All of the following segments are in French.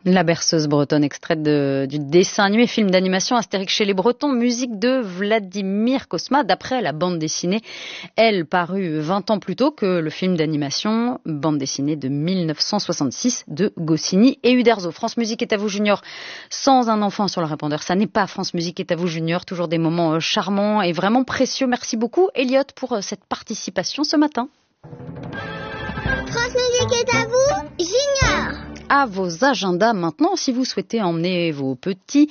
La berceuse bretonne, extraite du dessin animé film d'animation Astérix chez les Bretons, musique de Vladimir Cosma, d'après la bande dessinée, elle, parue 20 ans plus tôt que le film d'animation, bande dessinée de 1966 de Goscinny et Uderzo. France Musique est à vous Junior, sans un enfant sur le répondeur, ça n'est pas France Musique est à vous Junior, toujours des moments charmants et vraiment précieux. Merci beaucoup Elliot pour cette participation ce matin. France Musique est à vous Junior. À vos agendas maintenant, si vous souhaitez emmener vos petits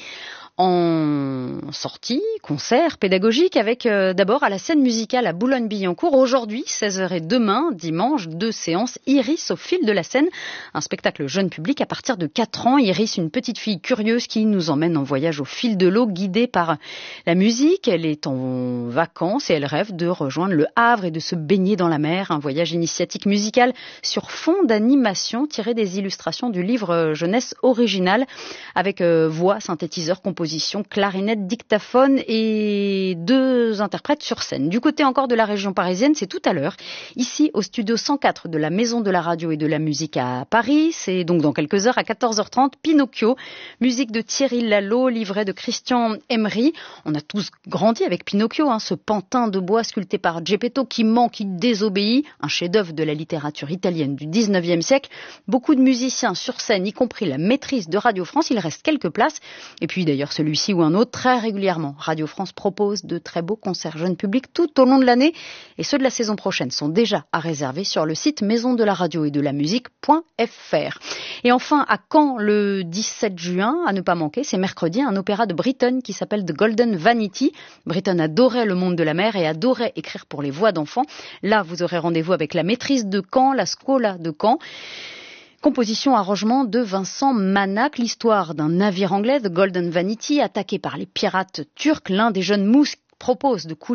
en sortie, concert pédagogique avec d'abord à la scène musicale à Boulogne-Billancourt. Aujourd'hui, 16h et demain, dimanche, 2 séances. Iris au fil de la scène, un spectacle jeune public à partir de 4 ans. Iris, une petite fille curieuse qui nous emmène en voyage au fil de l'eau, guidée par la musique. Elle est en vacances et elle rêve de rejoindre le Havre et de se baigner dans la mer. Un voyage initiatique musical sur fond d'animation tiré des illustrations du livre jeunesse original avec voix, synthétiseur, composition, clarinette, dictaphone et 2 interprètes sur scène. Du côté encore de la région parisienne, c'est tout à l'heure, ici au studio 104 de la Maison de la Radio et de la Musique à Paris. C'est donc dans quelques heures à 14h30, Pinocchio, musique de Thierry Lalo, livret de Christian Emery. On a tous grandi avec Pinocchio, ce pantin de bois sculpté par Geppetto qui ment, qui désobéit, un chef-d'œuvre de la littérature italienne du 19e siècle. Beaucoup de musiciens sur scène, y compris la maîtrise de Radio France. Il reste quelques places. Et puis d'ailleurs, celui-ci ou un autre, très régulièrement, Radio France propose de très beaux concerts jeunes publics tout au long de l'année et ceux de la saison prochaine sont déjà à réserver sur le site maison de la radio et de la musique.fr. Et enfin, à Caen, le 17 juin, à ne pas manquer, c'est mercredi, un opéra de Britten qui s'appelle The Golden Vanity. Britten adorait le monde de la mer et adorait écrire pour les voix d'enfants. Là, vous aurez rendez-vous avec la maîtrise de Caen, la Scola de Caen. Composition arrangement de Vincent Manac, l'histoire d'un navire anglais, The Golden Vanity, attaqué par les pirates turcs. L'un des jeunes mousses propose de couler